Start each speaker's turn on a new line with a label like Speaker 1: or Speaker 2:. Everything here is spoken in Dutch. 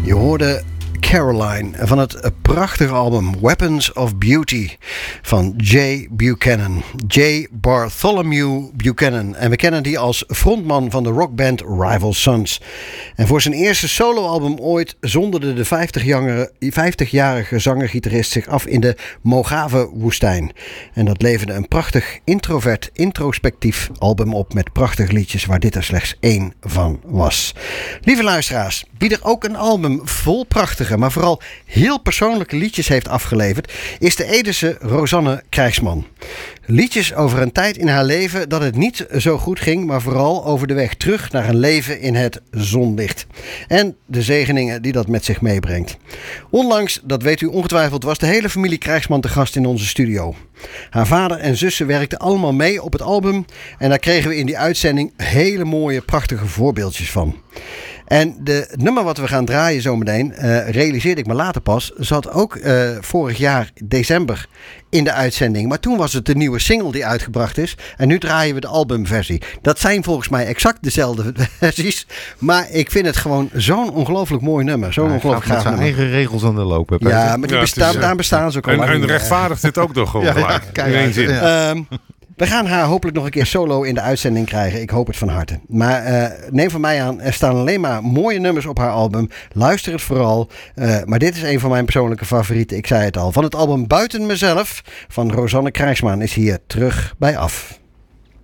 Speaker 1: Je hoorde Caroline van het prachtige album Weapons of Beauty van Jay Buchanan. Jay Bartholomew Buchanan. En we kennen die als frontman van de rockband Rival Sons. En voor zijn eerste soloalbum ooit zonderde de 50-jarige zanger-gitarist zich af in de Mojave-woestijn. En dat leverde een prachtig introvert, introspectief album op met prachtige liedjes waar dit er slechts 1 van was. Lieve luisteraars, wie er ook een album vol prachtige, maar vooral heel persoonlijke liedjes heeft afgeleverd, is de Edese Rosanne Krijgsman. Liedjes over een tijd in haar leven dat het niet zo goed ging, maar vooral over de weg terug naar een leven in het zonlicht. En de zegeningen die dat met zich meebrengt. Onlangs, dat weet u ongetwijfeld, was de hele familie Krijgsman te gast in onze studio. Haar vader en zussen werkten allemaal mee op het album en daar kregen we in die uitzending hele mooie, prachtige voorbeeldjes van. En het nummer wat we gaan draaien zometeen, realiseerde ik me later pas, zat ook vorig jaar december in de uitzending. Maar toen was het de nieuwe single die uitgebracht is. En nu draaien we de albumversie. Dat zijn volgens mij exact dezelfde versies. Maar ik vind het gewoon zo'n ongelooflijk mooi nummer. Zo'n ongelooflijk gaaf nummer.
Speaker 2: Met zijn eigen regels aan de loop.
Speaker 1: Ja, maar daar bestaan ze ook al.
Speaker 3: En rechtvaardigt dit ook nog gewoon gelijk.
Speaker 1: Kijk, in één zin. We gaan haar hopelijk nog een keer solo in de uitzending krijgen. Ik hoop het van harte. Maar neem van mij aan, er staan alleen maar mooie nummers op haar album. Luister het vooral. Maar dit is een van mijn persoonlijke favorieten. Ik zei het al. Van het album Buiten Mezelf van Rosanne Krijgsman is hier Terug bij Af.